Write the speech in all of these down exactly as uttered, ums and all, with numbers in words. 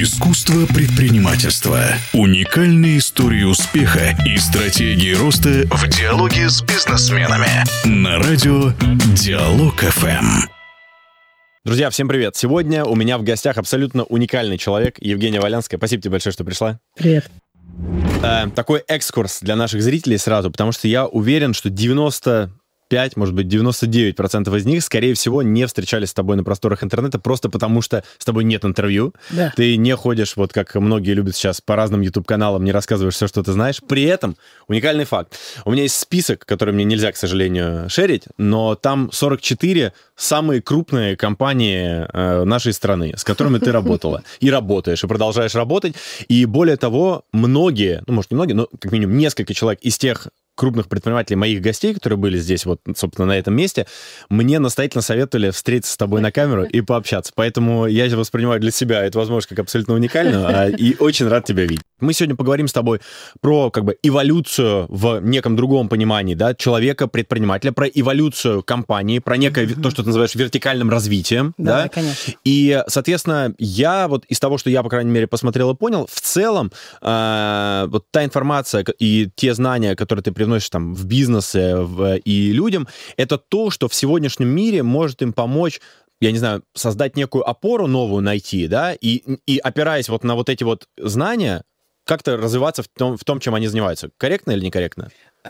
Искусство предпринимательства. Уникальные истории успеха и стратегии роста в диалоге с бизнесменами. На радио Диалог эф эм. Друзья, всем привет! Сегодня у меня в гостях абсолютно уникальный человек, Евгения Волянская. Спасибо тебе большое, что пришла. Привет. Э, такой экскурс для наших зрителей сразу, потому что я уверен, что девяносто пять, может быть, девяносто девять процентов из них, скорее всего, не встречались с тобой на просторах интернета просто потому, что с тобой нет интервью. Да. Ты не ходишь, вот как многие любят сейчас, по разным YouTube-каналам, не рассказываешь все, что ты знаешь. При этом уникальный факт. У меня есть список, который мне нельзя, к сожалению, шерить, но там сорок четыре самые крупные компании э, нашей страны, с которыми ты работала. И работаешь, и продолжаешь работать. И более того, многие, ну, может, не многие, но как минимум несколько человек из тех крупных предпринимателей, моих гостей, которые были здесь, вот, собственно, на этом месте, мне настоятельно советовали встретиться с тобой на камеру и пообщаться. Поэтому я воспринимаю для себя эту возможность как абсолютно уникальную, и очень рад тебя видеть. Мы сегодня поговорим с тобой про, как бы, эволюцию в неком другом понимании, да, человека-предпринимателя, про эволюцию компании, про некое, mm-hmm. то, что ты называешь вертикальным развитием, да, да? Конечно. И, соответственно, я вот из того, что я, по крайней мере, посмотрел и понял, в целом, э, вот та информация и те знания, которые ты приносишь там в бизнесе в, и людям, это то, что в сегодняшнем мире может им помочь, я не знаю, создать некую опору новую найти, да, и, и опираясь вот на вот эти вот знания, как-то развиваться в том, в том, чем они занимаются. Корректно или некорректно?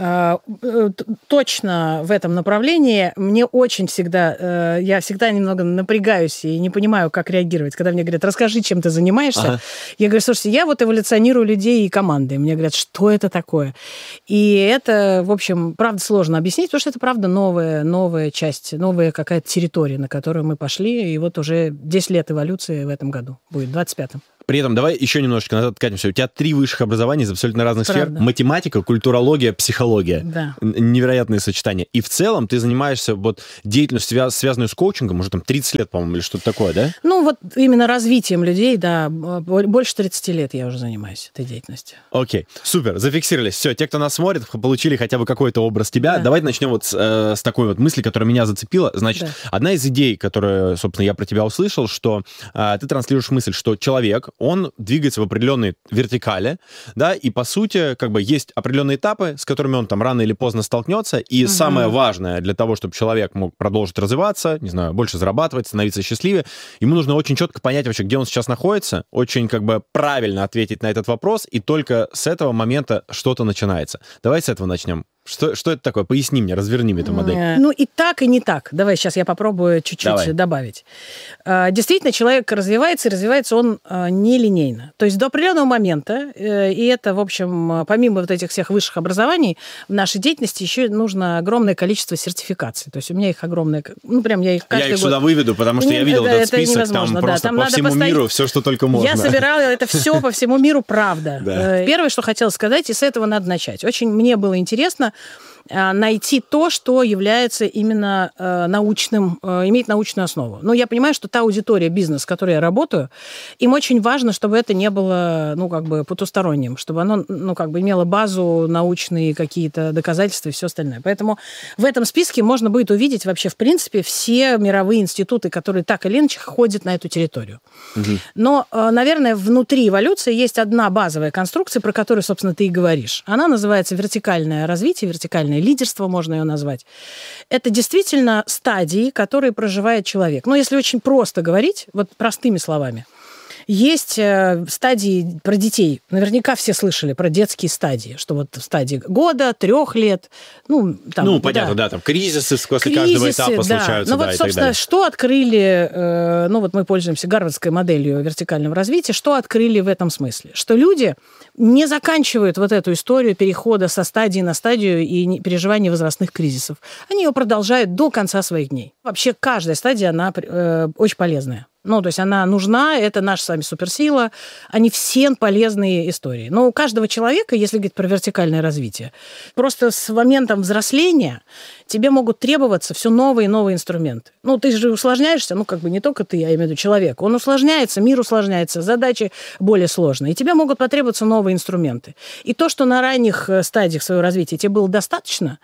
Точно в этом направлении. Мне очень всегда, я всегда немного напрягаюсь и не понимаю, как реагировать. Когда мне говорят, расскажи, чем ты занимаешься. Ага. Я говорю, слушайте, я вот эволюционирую людей и команды. Мне говорят, что это такое? И это, в общем, правда сложно объяснить, потому что это, правда, новая, новая часть, новая какая-то территория, на которую мы пошли. И вот уже десять лет эволюции в этом году будет, в двадцать пятом. При этом давай еще немножечко назад откатимся. У тебя три высших образования из абсолютно разных Правда. сфер. Математика, культурология, психология. Да. Невероятные сочетания. И в целом ты занимаешься вот деятельностью, связанную с коучингом, уже там тридцать лет, по-моему, или что-то такое, да? Ну, вот именно развитием людей, да. Больше тридцати лет я уже занимаюсь этой деятельностью. Окей, супер, зафиксировались. Все, те, кто нас смотрит, получили хотя бы какой-то образ тебя. Да. Давайте начнем вот с, э, с такой вот мысли, которая меня зацепила. Значит, да. одна из идей, которую, собственно, я про тебя услышал, что э, ты транслируешь мысль, что человек, он двигается в определенной вертикали, да, и, по сути, как бы есть определенные этапы, с которыми он там рано или поздно столкнется, и угу. самое важное для того, чтобы человек мог продолжить развиваться, не знаю, больше зарабатывать, становиться счастливее, ему нужно очень четко понять вообще, где он сейчас находится, очень как бы правильно ответить на этот вопрос, и только с этого момента что-то начинается. Давай с этого начнем. Что, что это такое? Поясни мне, разверни мне эту модель. Ну, и так, и не так. Давай сейчас я попробую чуть-чуть Давай. добавить. Действительно, человек развивается, и развивается он нелинейно. То есть до определенного момента, и это, в общем, помимо вот этих всех высших образований, в нашей деятельности еще нужно огромное количество сертификаций. То есть у меня их огромное... Ну, прям я их каждый Я их год... сюда выведу, потому что не, я видел это, этот список, невозможно, там да, просто там по всему постоять... миру все, что только можно. Я собирала это все по всему миру, правда. Да. Первое, что хотела сказать, и с этого надо начать. Очень мне было интересно найти то, что является именно э, научным, э, имеет научную основу. Но я понимаю, что та аудитория, бизнес, с которой я работаю, им очень важно, чтобы это не было, ну, как бы потусторонним, чтобы оно, ну, как бы имело базу, научные какие-то доказательства и все остальное. Поэтому в этом списке можно будет увидеть вообще, в принципе, все мировые институты, которые так или иначе ходят на эту территорию. Угу. Но, э, наверное, внутри эволюции есть одна базовая конструкция, про которую, собственно, ты и говоришь. Она называется вертикальное развитие, вертикальное лидерство, можно ее назвать. Это действительно стадии, которые проживает человек. Но если очень просто говорить, вот простыми словами, есть стадии про детей. Наверняка все слышали про детские стадии, что вот стадии года, трех лет. Ну, там, ну понятно, да. да, там кризисы после кризисы, каждого этапа да. случаются. Ну да, вот, и собственно, так далее. Что открыли, ну вот мы пользуемся гарвардской моделью вертикального развития, что открыли в этом смысле? Что люди не заканчивают вот эту историю перехода со стадии на стадию и переживания возрастных кризисов. Они ее продолжают до конца своих дней. Вообще каждая стадия, она э, очень полезная. Ну, то есть она нужна, это наша с вами суперсила, они все полезные истории. Но у каждого человека, если говорить про вертикальное развитие, просто с моментом взросления тебе могут требоваться все новые и новые инструменты. Ну, ты же усложняешься, ну, как бы не только ты, я имею в виду человек. Он усложняется, мир усложняется, задачи более сложные. И тебе могут потребоваться новые инструменты. И то, что на ранних стадиях своего развития тебе было достаточно,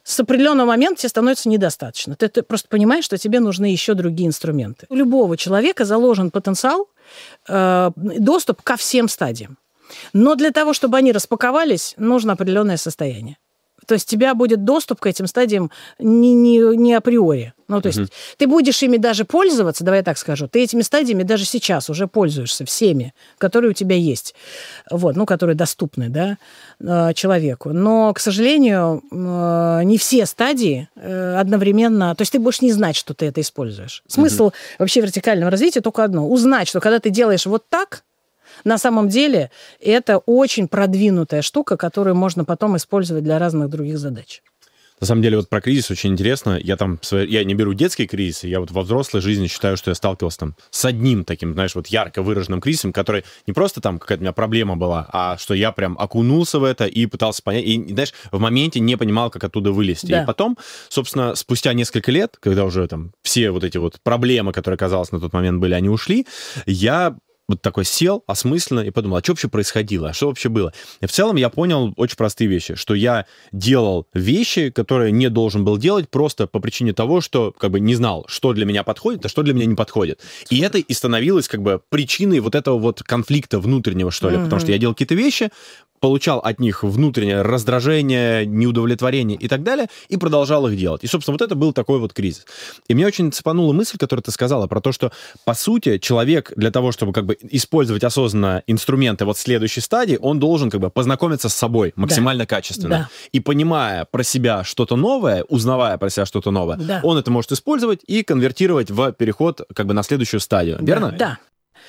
с определенного момента тебе становится недостаточно. Ты, ты просто понимаешь, что тебе нужны еще другие инструменты. У любого человека заложен потенциал, э, доступ ко всем стадиям. Но для того, чтобы они распаковались, нужно определенное состояние. То есть у тебя будет доступ к этим стадиям не, не, не априори. Ну, то есть uh-huh. ты будешь ими даже пользоваться, давай я так скажу, ты этими стадиями даже сейчас уже пользуешься всеми, которые у тебя есть, вот, ну, которые доступны, да, человеку. Но, к сожалению, не все стадии одновременно... То есть ты будешь не знать, что ты это используешь. Смысл uh-huh. вообще вертикального развития только одно. Узнать, что когда ты делаешь вот так, на самом деле это очень продвинутая штука, которую можно потом использовать для разных других задач. На самом деле, вот про кризис очень интересно. Я там, я не беру детские кризисы, я вот во взрослой жизни считаю, что я сталкивался там с одним таким, знаешь, вот ярко выраженным кризисом, который не просто там какая-то у меня проблема была, а что я прям окунулся в это и пытался понять, и, знаешь, в моменте не понимал, как оттуда вылезти. Да. И потом, собственно, спустя несколько лет, когда уже там все вот эти вот проблемы, которые, казалось, на тот момент были, они ушли, я... вот такой сел осмысленно и подумал, а что вообще происходило, а что вообще было? И в целом я понял очень простые вещи, что я делал вещи, которые не должен был делать просто по причине того, что как бы не знал, что для меня подходит, а что для меня не подходит. И это и становилось как бы причиной вот этого вот конфликта внутреннего, что ли, mm-hmm. потому что я делал какие-то вещи, получал от них внутреннее раздражение, неудовлетворение и так далее, и продолжал их делать. И, собственно, вот это был такой вот кризис. И мне очень цепанула мысль, которую ты сказала, про то, что, по сути, человек для того, чтобы как бы использовать осознанно инструменты вот следующей стадии, он должен как бы познакомиться с собой максимально да. качественно. Да. И понимая про себя что-то новое, узнавая про себя что-то новое, да. он это может использовать и конвертировать в переход как бы на следующую стадию. Верно? Да.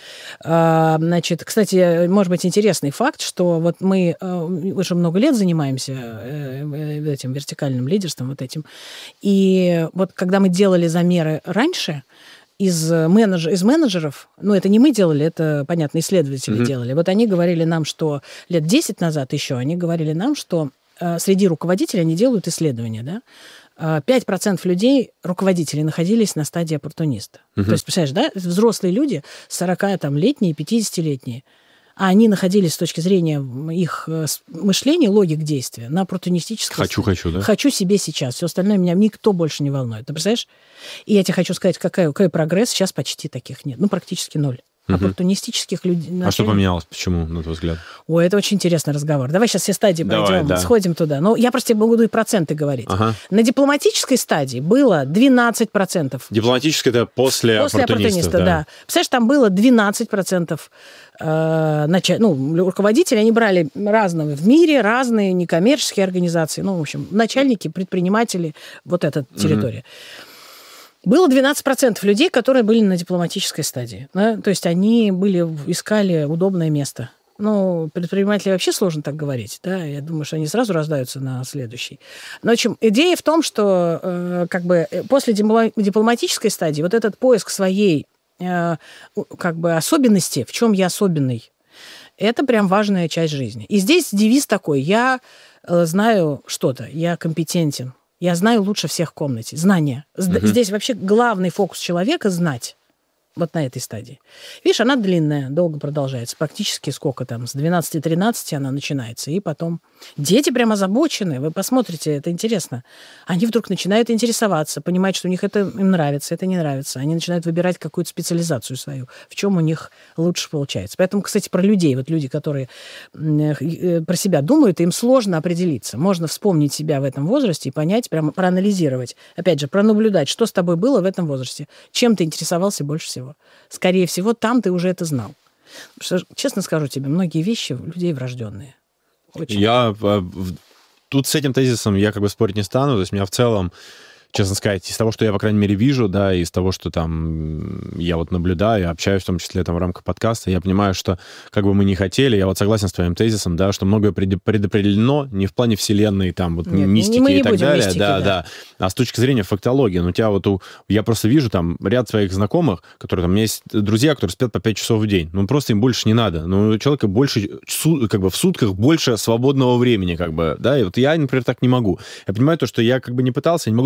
Значит, кстати, может быть, интересный факт, что вот мы уже много лет занимаемся этим вертикальным лидерством, вот этим. И вот когда мы делали замеры раньше, из, менедж... из менеджеров, ну, это не мы делали, это, понятно, исследователи mm-hmm. делали, вот они говорили нам, что лет десять назад еще, они говорили нам, что среди руководителей они делают исследования, да, пять процентов людей, руководителей, находились на стадии оппортуниста. Uh-huh. То есть, представляешь, да, взрослые люди, сорокалетние, пятидесятилетние, а они находились с точки зрения их мышления, логик действия на оппортунистической Хочу, стадии. хочу, да? Хочу себе сейчас. Все остальное меня никто больше не волнует. Ты представляешь? И я тебе хочу сказать, какой, какой прогресс, сейчас почти таких нет. Ну, практически ноль. Угу. Оппортунистических людей. А что поменялось? Почему, на твой взгляд? Ой, это очень интересный разговор. Давай сейчас все стадии Давай, пройдем, да. сходим туда. Ну, я просто тебе буду и проценты говорить. Ага. На дипломатической стадии было двенадцать процентов. Дипломатическая это после, после оппортуниста, да. да. Представляешь, там было двенадцать процентов э, нач... ну, руководителей. Они брали разные в мире, разные некоммерческие организации. Ну, в общем, начальники, предприниматели, вот эта территория. Угу. Было двенадцать процентов людей, которые были на дипломатической стадии. Да? То есть они были, искали удобное место. Ну, предприниматели вообще сложно так говорить. Да? Я думаю, что они сразу рождаются на следующий. Но, в общем, идея в том, что э, как бы после дипломатической стадии вот этот поиск своей э, как бы особенности, в чем я особенный, это прям важная часть жизни. И здесь девиз такой: я э, знаю что-то, я компетентен. Я знаю лучше всех в комнате. Знание. Uh-huh. Здесь вообще главный фокус человека — знать. Вот на этой стадии. Видишь, она длинная, долго продолжается. Практически сколько там? С двенадцати-тринадцати она начинается. И потом... Дети прям озабочены. Вы посмотрите, это интересно. Они вдруг начинают интересоваться, понимать, что у них это им нравится, это не нравится. Они начинают выбирать какую-то специализацию свою, в чем у них лучше получается. Поэтому, кстати, про людей. Вот люди, которые про себя думают, им сложно определиться. Можно вспомнить себя в этом возрасте и понять, прямо проанализировать. Опять же, пронаблюдать, что с тобой было в этом возрасте. Чем ты интересовался больше всего. Скорее всего, там ты уже это знал. Потому что, честно скажу тебе, многие вещи у людей врожденные. Очень. Я тут с этим тезисом я как бы спорить не стану. То есть меня в целом, честно сказать, из того, что я, по крайней мере, вижу, да, из того, что там я вот наблюдаю, общаюсь в том числе там в рамках подкаста, я понимаю, что как бы мы ни хотели, я вот согласен с твоим тезисом, да, что многое предопределено не в плане вселенной, там, вот Нет, мистики не, и так далее, мистики, да, да, да, а с точки зрения фактологии. Ну, у тебя вот, у, я просто вижу там ряд своих знакомых, которые там, у меня есть друзья, которые спят по пять часов в день, ну, просто им больше не надо, ну, у человека больше, как бы в сутках больше свободного времени, как бы, да, и вот я, например, так не могу. Я понимаю то, что я как бы не пытался, я не могу на это повлиять,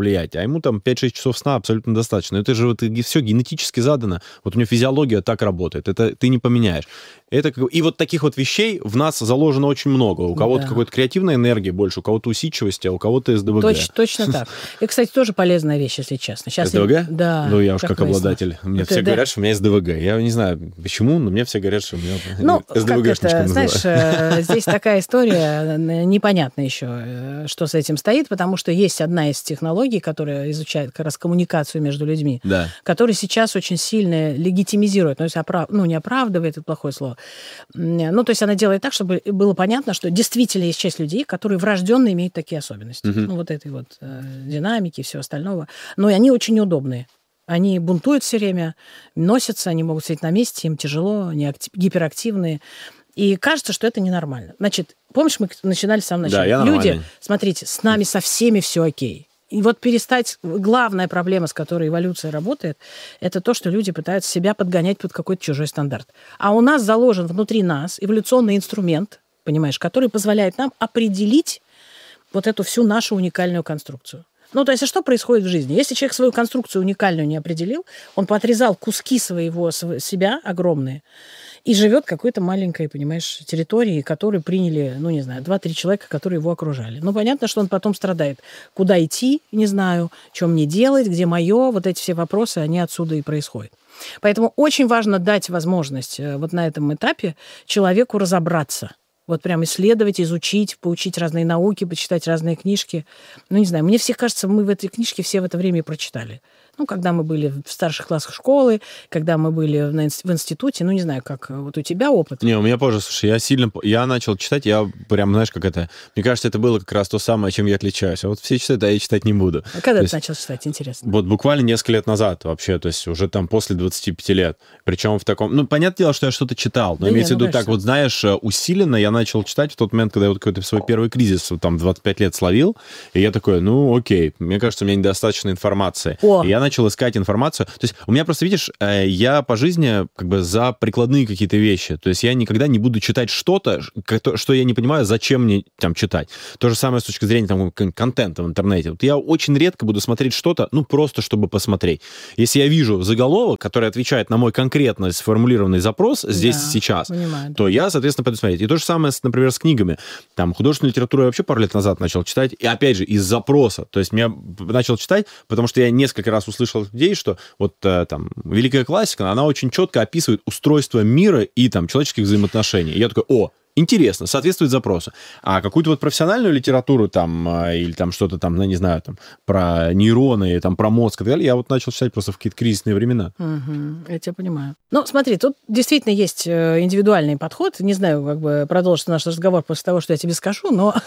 повлиять, а ему там пять-шесть часов сна абсолютно достаточно. Это же вот все генетически задано. Вот у него физиология так работает. Это ты не поменяешь. Это, и вот таких вот вещей в нас заложено очень много. У кого-то да. какой-то креативной энергии больше, у кого-то усидчивости, а у кого-то СДВГ. Точ, точно так. И, кстати, тоже полезная вещь, если честно. Сейчас СДВГ? Я... Да. Ну, я уж как, как обладатель. Мне это, все да. говорят, что у меня СДВГ. Я не знаю, почему, но мне все говорят, что у меня ну, СДВГшничка называют. Знаешь, здесь такая история, непонятно еще, что с этим стоит, потому что есть одна из технологий, которая изучает как раз коммуникацию между людьми, да. которая сейчас очень сильно легитимизирует, ну, оправ... ну не оправдывает, это плохое слово. Ну, то есть она делает так, чтобы было понятно, что действительно есть часть людей, которые врожденно имеют такие особенности. Uh-huh. Ну, вот этой вот э, динамики и всего остального. Но и они очень неудобные. Они бунтуют все время, носятся, они могут сидеть на месте, им тяжело, они актив... гиперактивные. И кажется, что это ненормально. Значит, помнишь, мы начинали с самого начала? Да, я Люди, нормальный. Смотрите, с нами со всеми все окей. И вот перестать... Главная проблема, с которой эволюция работает, это то, что люди пытаются себя подгонять под какой-то чужой стандарт. А у нас заложен внутри нас эволюционный инструмент, понимаешь, который позволяет нам определить вот эту всю нашу уникальную конструкцию. Ну, то есть, а что происходит в жизни? Если человек свою конструкцию уникальную не определил, он поотрезал куски своего себя огромные и живет в какой-то маленькой, понимаешь, территории, которую приняли, ну, не знаю, два-три человека, которые его окружали. Ну, понятно, что он потом страдает. Куда идти, не знаю, что мне делать, где мое, вот эти все вопросы, они отсюда и происходят. Поэтому очень важно дать возможность вот на этом этапе человеку разобраться. Вот прям исследовать, изучить, поучить разные науки, почитать разные книжки. Ну, не знаю, мне всех кажется, мы в этой книжке все в это время и прочитали. Ну, когда мы были в старших классах школы, когда мы были в институте, ну, не знаю, как вот у тебя опыт. Не, у меня позже, слушай, я сильно... Я начал читать, я прям, знаешь, как это... Мне кажется, это было как раз то самое, чем я отличаюсь. А вот все читают, а я читать не буду. А когда то ты есть, начал читать, интересно? Вот буквально несколько лет назад вообще, то есть уже там после двадцати пяти лет. Причем в таком... Ну, понятное дело, что я что-то читал, но да имеется в виду ну, так вот, знаешь, усиленно я начал читать в тот момент, когда я вот какой-то свой первый кризис, там, двадцать пять лет словил, и я такой, ну, окей, мне кажется, у меня недостаточно информации. О. И я начал искать информацию. То есть у меня просто, видишь, я по жизни как бы за прикладные какие-то вещи. То есть я никогда не буду читать что-то, что я не понимаю, зачем мне там читать. То же самое с точки зрения там контента в интернете. Вот я очень редко буду смотреть что-то, ну, просто чтобы посмотреть. Если я вижу заголовок, который отвечает на мой конкретно сформулированный запрос здесь да, и сейчас, понимаю. то я, соответственно, пойду смотреть. И то же самое, например, с книгами. Там художественную литературу я вообще пару лет назад начал читать. И опять же, из запроса. То есть я начал читать, потому что я несколько раз услышал от людей, что вот там великая классика, она очень четко описывает устройство мира и там человеческих взаимоотношений. И я такой, о, интересно, соответствует запросу. А какую-то вот профессиональную литературу там, или там что-то там, ну, не знаю, там, про нейроны, там, про мозг и так далее, я вот начал читать просто в какие-то кризисные времена. Угу, я тебя понимаю. Ну, смотри, тут действительно есть индивидуальный подход. Не знаю, как бы продолжится наш разговор после того, что я тебе скажу, но...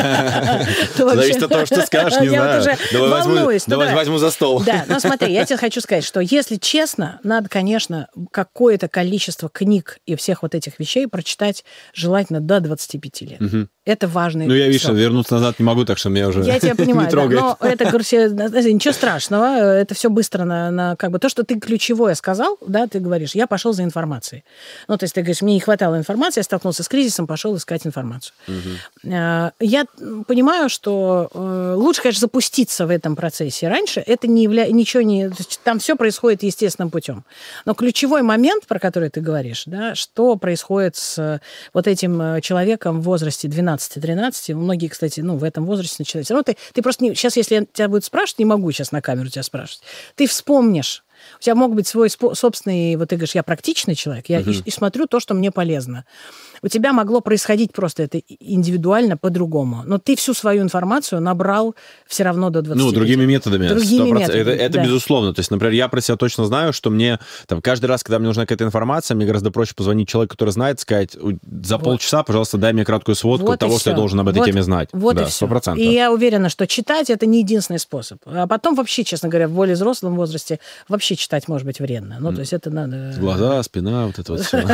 Зависит от того, что скажешь, не знаю. Давай возьму за стол. Да, но смотри, я тебе хочу сказать, что, если честно, надо, конечно, какое-то количество книг и всех вот этих вещей прочитать желательно до двадцати пяти лет. Угу. Это важный Ну, я, видишь, срок. Вернуться назад не могу, так что меня уже я тебя понимаю, не трогает. Да, но это, говорю, ничего страшного, это все быстро на, на как бы то, что ты ключевое сказал, да, ты говоришь, я пошел за информацией. Ну, то есть ты говоришь, мне не хватало информации, я столкнулся с кризисом, пошел искать информацию. Угу. Я понимаю, что лучше, конечно, запуститься в этом процессе раньше, это не явля... ничего не... Там все происходит естественным путем. Но ключевой момент, про который ты говоришь, да, что происходит с вот этим человеком в возрасте двенадцати-тринадцати, многие, кстати, ну, в этом возрасте начинают. Ну, ты, ты просто не... Сейчас, если тебя будут спрашивать, не могу сейчас на камеру тебя спрашивать, ты вспомнишь. У тебя мог быть свой собственный... Вот ты говоришь, я практичный человек, я uh-huh. и, и смотрю то, что мне полезно. У тебя могло происходить просто это индивидуально по-другому. Но ты всю свою информацию набрал все равно до двадцати. Ну, другими методами. Другими методами, Это, это да. безусловно. То есть, например, я про себя точно знаю, что мне там каждый раз, когда мне нужна какая-то информация, мне гораздо проще позвонить человеку, который знает, сказать, за вот. полчаса, пожалуйста, дай мне краткую сводку вот того, что я должен об этой вот, теме знать. Вот да, и все. сто процентов. И я уверена, что читать это не единственный способ. А потом вообще, честно говоря, в более взрослом возрасте вообще читать может быть вредно. Ну, то есть это надо... Глаза, спина, вот это вот все.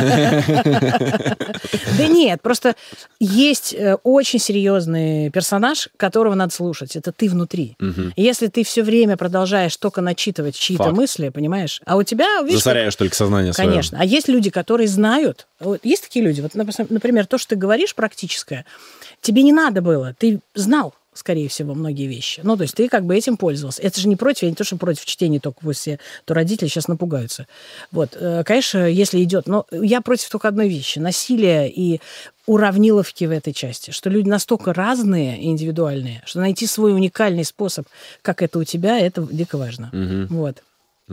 Да нет, просто есть очень серьезный персонаж, которого надо слушать. Это ты внутри. И если ты все время продолжаешь только начитывать чьи-то мысли, понимаешь, а у тебя... Засоряешь только сознание свое. Конечно. А есть люди, которые знают... Есть такие люди, вот, например, то, что ты говоришь практическое, тебе не надо было, ты знал. скорее всего, многие вещи. Ну, то есть ты как бы этим пользовался. Это же не против, я не то, что против чтения, только пусть все, то родители сейчас напугаются. Вот, конечно, если идет... Но я против только одной вещи. Насилие и уравниловки в этой части. Что люди настолько разные и индивидуальные, что найти свой уникальный способ, как это у тебя, это дико важно. Угу. Вот.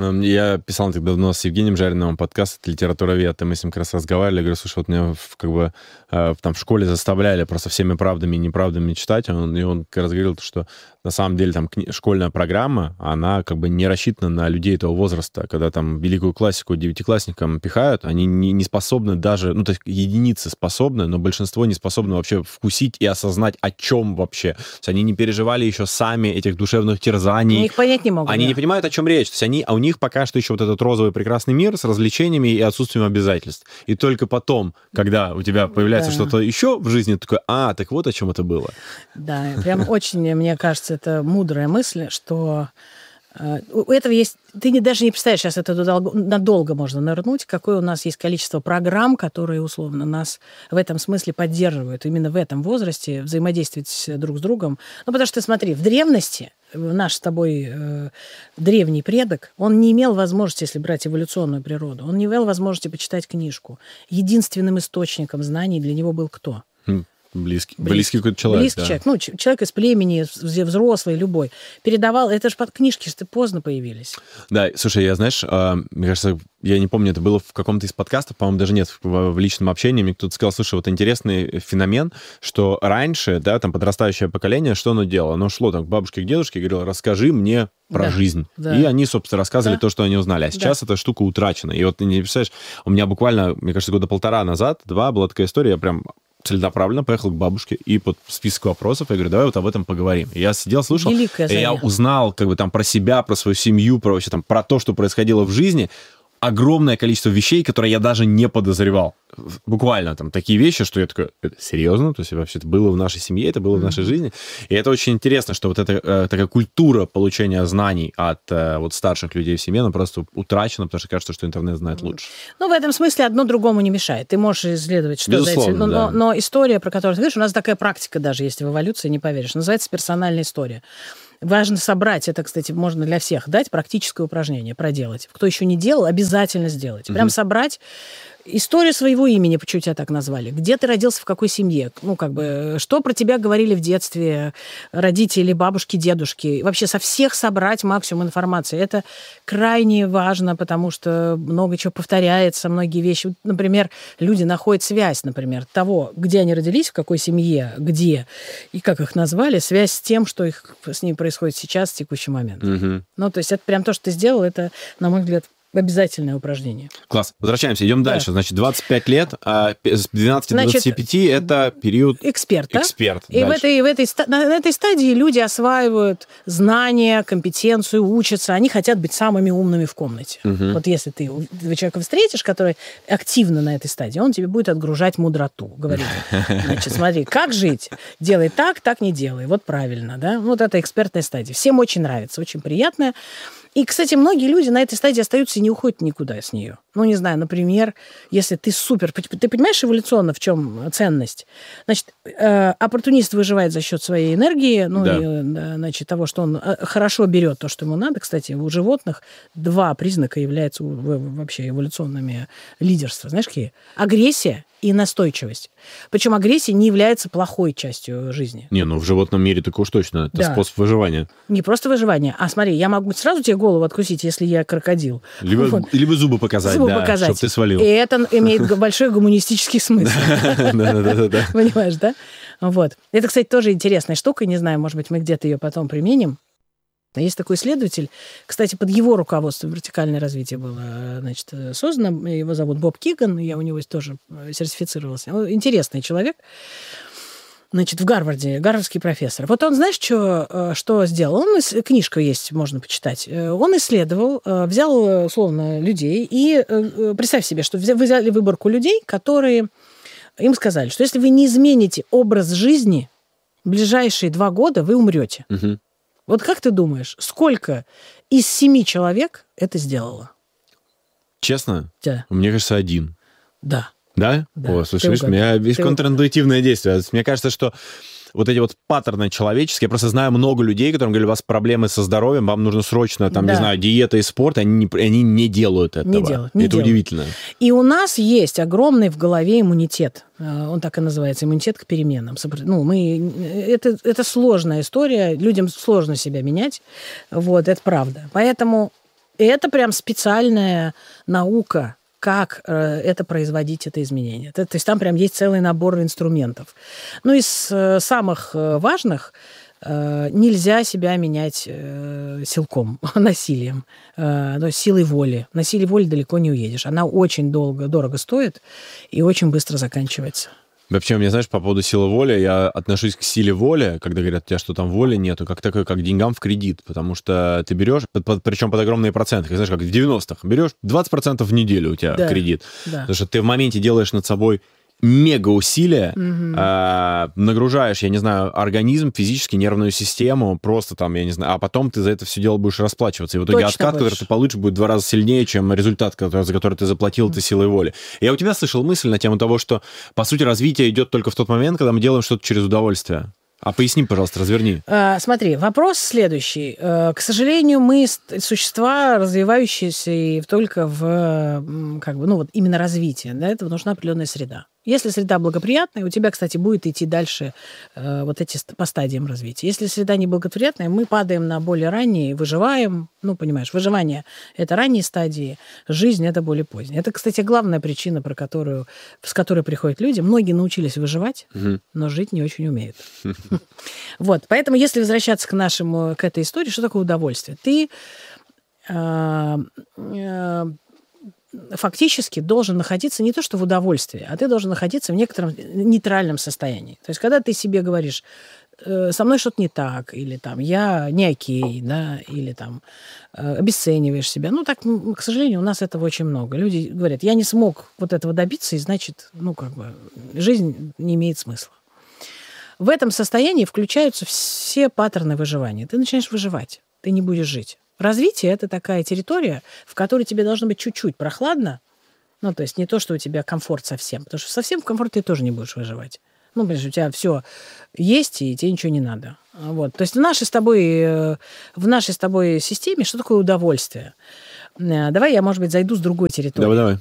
Я писал тогда давно с Евгением Жариновым подкаст «Литературовед», и мы с ним как раз разговаривали. Я говорю, слушай, вот меня как бы там в школе заставляли просто всеми правдами и неправдами читать. Он, и он как раз говорил, что на самом деле там школьная программа, она как бы не рассчитана на людей этого возраста. Когда там великую классику девятиклассникам пихают, они не, не способны даже, ну, то есть единицы способны, но большинство не способны вообще вкусить и осознать, о чем вообще. То есть они не переживали еще сами этих душевных терзаний. Они их понять не могут. Они да. не понимают, о чем речь. То есть они, а у них пока что еще вот этот розовый прекрасный мир с развлечениями и отсутствием обязательств. И только потом, когда у тебя появляется да. что-то еще в жизни, такое, а, так вот о чем это было. Да, прям очень, мне кажется, это мудрая мысль, что э, у этого есть... Ты не, даже не представляешь, сейчас это надолго, надолго можно нырнуть, какое у нас есть количество программ, которые, условно, нас в этом смысле поддерживают, именно в этом возрасте взаимодействовать друг с другом. Ну, потому что, смотри, в древности наш с тобой э, древний предок, он не имел возможности, если брать эволюционную природу, он не имел возможности почитать книжку. Единственным источником знаний для него был кто? Близкий, близкий, близкий какой-то человек. Близкий да. человек, ну, человек из племени, взрослый, любой. Передавал, это же под книжки, что поздно появились. Да, слушай, я, знаешь, мне кажется, я не помню, это было в каком-то из подкастов, по-моему, даже нет, в, в личном общении, мне кто-то сказал, слушай, вот интересный феномен, что раньше, да, там, подрастающее поколение, что оно делало? Оно шло там к бабушке, к дедушке и говорило, расскажи мне про да, жизнь. Да. И они, собственно, рассказывали да. то, что они узнали. А сейчас да. эта штука утрачена. И вот, ты не представляешь, у меня буквально, мне кажется, года полтора назад, два, была такая история, я прям целенаправленно поехал к бабушке, и под список вопросов я говорю, давай вот об этом поговорим. И я сидел, слушал, и я узнал как бы там про себя, про свою семью, про вообще там про то, что происходило в жизни. Огромное количество вещей, которые я даже не подозревал. Буквально там такие вещи, что я такой, серьезно? То есть вообще это было в нашей семье, это было mm-hmm. в нашей жизни. И это очень интересно, что вот эта э, такая культура получения знаний от э, вот старших людей в семье, она просто утрачена, потому что кажется, что интернет знает лучше. Ну, в этом смысле одно другому не мешает. Ты можешь исследовать, что за этим. Но, да. но, но история, про которую ты говоришь, у нас такая практика даже есть в эволюции, не поверишь, называется персональная история. Важно собрать, это, кстати, можно для всех дать, практическое упражнение проделать. Кто еще не делал, обязательно сделать. Прям mm-hmm. собрать историю своего имени, почему тебя так назвали. Где ты родился, в какой семье? Ну, как бы, что про тебя говорили в детстве родители, бабушки, дедушки? Вообще со всех собрать максимум информации. Это крайне важно, потому что много чего повторяется, многие вещи. Например, люди находят связь, например, того, где они родились, в какой семье, где, и как их назвали, связь с тем, что их, с ними происходит сейчас, в текущий момент. Mm-hmm. Ну, то есть это прям то, что ты сделал, это, на мой взгляд, обязательное упражнение. Класс. Возвращаемся, идем да. дальше. Значит, двадцать пять лет, а с двенадцати до двадцати пяти это период... Эксперта. Эксперт. И в этой, в этой, на этой стадии люди осваивают знания, компетенцию, учатся. Они хотят быть самыми умными в комнате. Угу. Вот если ты, ты человека встретишь, который активно на этой стадии, он тебе будет отгружать мудроту. Говорит, значит, смотри, как жить? Делай так, так не делай. Вот правильно, да? Вот это экспертная стадия. Всем очень нравится, очень приятная. И, кстати, многие люди на этой стадии остаются и не уходят никуда с нее. Ну, не знаю, например, если ты супер... Ты понимаешь эволюционно, в чем ценность? Значит, э, оппортунист выживает за счет своей энергии, ну, да. и, значит, того, что он хорошо берет то, что ему надо. Кстати, у животных два признака являются вообще эволюционными лидерства. Знаешь, какие? Агрессия и настойчивость. Причем агрессия не является плохой частью жизни. Не, ну в животном мире так уж точно. Это да. способ выживания. Не просто выживание. А смотри, я могу сразу тебе голову откусить, если я крокодил. Либо, вот. либо зубы показать, зубы да, показать. Чтобы ты свалил. И это имеет большой гуманистический смысл. Понимаешь, да? Вот. Это, кстати, тоже интересная штука. Не знаю, может быть, мы где-то ее потом применим. Есть такой исследователь, кстати, под его руководством вертикальное развитие было, значит, создано. Его зовут Боб Киган, я у него тоже сертифицировался. Интересный человек. Значит, в Гарварде, гарвардский профессор. Вот он, знаешь, что, что сделал? Он, книжка есть, можно почитать. Он исследовал, взял, условно, людей и представь себе, что вы взяли выборку людей, которые им сказали, что если вы не измените образ жизни, в ближайшие два года вы умрете. Угу. Вот как ты думаешь, сколько из семи человек это сделало? Честно? Да. Мне кажется, один. Да. Да? Да. О, слушай, видишь, у меня есть контринтуитивное действие. Мне кажется, что вот эти вот паттерны человеческие, я просто знаю много людей, которым говорят, у вас проблемы со здоровьем, вам нужно срочно, там, да. не знаю, диета и спорт, они не, они не делают этого. Не делают, не Это делают. удивительно. И у нас есть огромный в голове иммунитет. Он так и называется, иммунитет к переменам. Ну, мы, это, это сложная история, людям сложно себя менять, вот, это правда. Поэтому это прям специальная наука, как это производить, это изменение. То, то есть там прям есть целый набор инструментов. Ну, из самых важных нельзя себя менять силком, насилием, то есть силой воли. На силе воли далеко не уедешь. Она очень долго, дорого стоит и очень быстро заканчивается. Вообще, мне, знаешь, по поводу силы воли, я отношусь к силе воли, когда говорят, у тебя что там воли нету, как такое, как деньгам в кредит, потому что ты берешь, под, под, причем под огромные проценты, знаешь, как в девяностых, берешь двадцать процентов в неделю у тебя да, кредит, да. Потому что ты в моменте делаешь над собой мега усилия, угу. э, нагружаешь, я не знаю, организм, физически, нервную систему, просто там, я не знаю, а потом ты за это все дело будешь расплачиваться. И в итоге Точно откат, больше. Который ты получишь, будет в два раза сильнее, чем результат, который, за который ты заплатил, ты силой воли. Я у тебя слышал мысль на тему того, что, по сути, развитие идет только в тот момент, когда мы делаем что-то через удовольствие. А поясни, пожалуйста, разверни. А, смотри, вопрос следующий. К сожалению, мы существа, развивающиеся и только в, как бы, ну вот именно развитие. Для этого нужна определенная среда. Если среда благоприятная, у тебя, кстати, будет идти дальше э, вот эти по стадиям развития. Если среда неблагоприятная, мы падаем на более ранние, выживаем. Ну, понимаешь, выживание – это ранние стадии, жизнь – это более поздние. Это, кстати, главная причина, про которую, с которой приходят люди. Многие научились выживать, угу. но жить не очень умеют. Вот, поэтому, если возвращаться к нашему, к этой истории, что такое удовольствие? Ты фактически должен находиться не то что в удовольствии, а ты должен находиться в некотором нейтральном состоянии. То есть, когда ты себе говоришь, со мной что-то не так, или там, я не окей, да, или там, обесцениваешь себя. Ну, так, к сожалению, у нас этого очень много. Люди говорят, я не смог вот этого добиться, и значит, ну, как бы, жизнь не имеет смысла. В этом состоянии включаются все паттерны выживания. Ты начинаешь выживать, ты не будешь жить. Развитие – это такая территория, в которой тебе должно быть чуть-чуть прохладно. Ну, то есть не то, что у тебя комфорт совсем. Потому что совсем в комфорт ты тоже не будешь выживать. Ну, понимаешь, у тебя все есть, и тебе ничего не надо. Вот. То есть в нашей с тобой, в нашей с тобой системе что такое удовольствие? Давай я, может быть, зайду с другой территории. Давай, давай.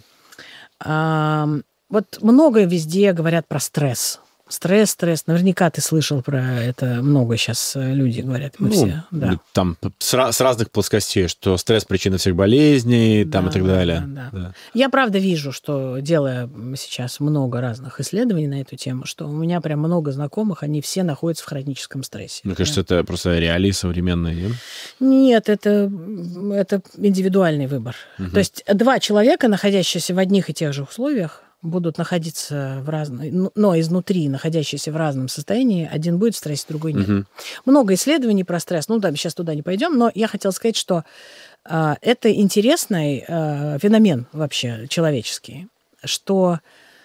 А, вот много везде говорят про стресс. Стресс, стресс. Наверняка ты слышал про это. Много сейчас люди говорят. Мы ну, все, да. Там с, с разных плоскостей, что стресс – причина всех болезней, да, там и так да, далее. Да, да. Да. Я, правда, вижу, что, делая сейчас много разных исследований на эту тему, что у меня прям много знакомых, они все находятся в хроническом стрессе. Мне кажется, это просто реалии современные, нет? Нет, это, это индивидуальный выбор. Угу. То есть два человека, находящиеся в одних и тех же условиях, будут находиться в разном, но изнутри, находящиеся в разном состоянии, один будет в стрессе, другой нет. Угу. Много исследований про стресс, ну да, сейчас туда не пойдем, но я хотела сказать, что э, это интересный э, феномен вообще человеческий, что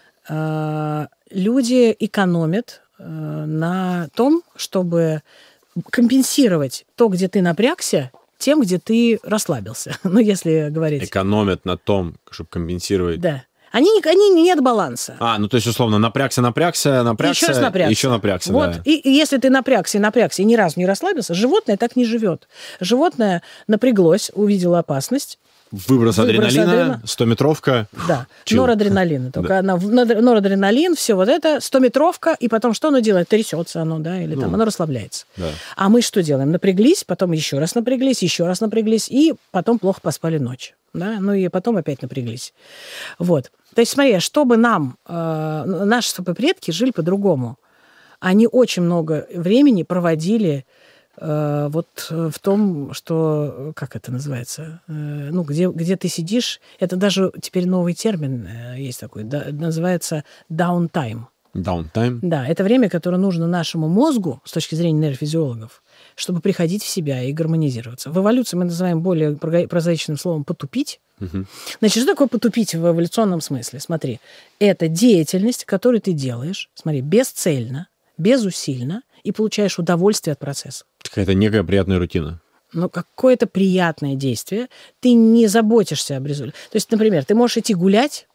э, люди экономят э, на том, чтобы компенсировать то, где ты напрягся, тем, где ты расслабился. Ну, если говорить... Экономят на том, чтобы компенсировать... Да. Они, они нет баланса. А, ну то есть, условно, напрягся, напрягся, напрягся, еще раз напрягся. Еще напрягся, вот. Да. И, и если ты напрягся и напрягся, и ни разу не расслабился, животное так не живет. Животное напряглось, увидело опасность. Выброс, Выброс адреналина, стометровка. Да, Чил. норадреналин. Только да. она, норадреналин, все вот это, стометровка, и потом что оно делает? Трясется оно, да, или ну, там оно расслабляется. Да. А мы что делаем? Напряглись, потом еще раз напряглись, еще раз напряглись, и потом плохо поспали ночь. Да? Ну и потом опять напряглись. Вот. То есть, смотри, чтобы нам, э, наши с тобой предки жили по-другому. Они очень много времени проводили э, вот в том, что, как это называется, э, ну, где, где ты сидишь, это даже теперь новый термин э, есть такой, да, называется downtime. Downtime? Да, это время, которое нужно нашему мозгу, с точки зрения нейрофизиологов, чтобы приходить в себя и гармонизироваться. В эволюции мы называем более прозаичным словом «потупить». Угу. Значит, что такое потупить в эволюционном смысле? Смотри, это деятельность, которую ты делаешь, смотри, бесцельно, безусильно, и получаешь удовольствие от процесса. Какая-то некая приятная рутина. Ну, какое-то приятное действие. Ты не заботишься об результате. То есть, например, ты можешь идти гулять,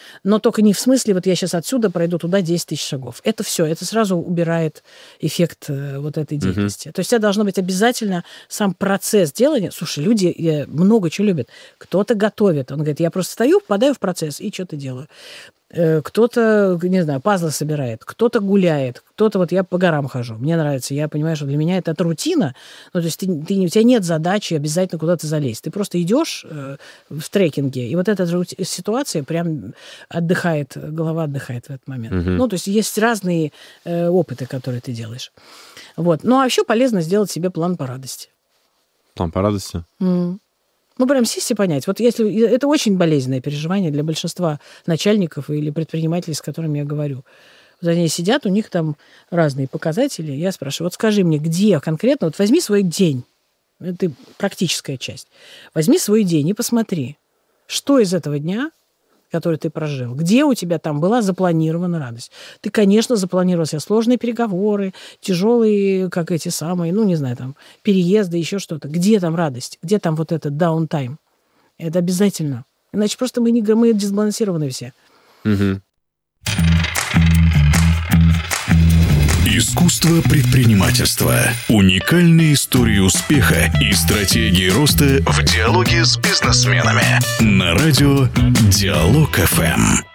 Но только не в смысле, вот я сейчас отсюда пройду туда десять тысяч шагов. Это все, это сразу убирает эффект вот этой деятельности. Mm-hmm. То есть у тебя должно быть обязательно сам процесс делания. Слушай, люди много чего любят. Кто-то готовит. Он говорит, я просто стою, впадаю в процесс и что-то делаю. Кто-то, не знаю, пазлы собирает, кто-то гуляет, кто-то, вот я по горам хожу, мне нравится, я понимаю, что для меня это, это рутина, ну, то есть ты, ты, у тебя нет задачи обязательно куда-то залезть, ты просто идешь э, в трекинге, и вот эта ситуация прям отдыхает, голова отдыхает в этот момент. Mm-hmm. Ну, то есть есть разные э, опыты, которые ты делаешь. Вот. Ну, а еще полезно сделать себе план по радости. План по радости? Mm. Ну, прям сесть и понять. Вот если... Это очень болезненное переживание для большинства начальников или предпринимателей, с которыми я говорю. Вот они сидят, у них там разные показатели. Я спрашиваю, вот скажи мне, где конкретно... Вот возьми свой день. Это практическая часть. Возьми свой день и посмотри, что из этого дня, который ты прожил, где у тебя там была запланирована радость. Ты, конечно, запланировал себе сложные переговоры, тяжелые, как эти самые, ну, не знаю, там, переезды, еще что-то. Где там радость? Где там вот этот даунтайм? Это обязательно. Иначе просто мы, не, мы дисбалансированы все. Угу. Искусство предпринимательства. Уникальные истории успеха и стратегии роста в диалоге с бизнесменами. На радио Диалог эф эм.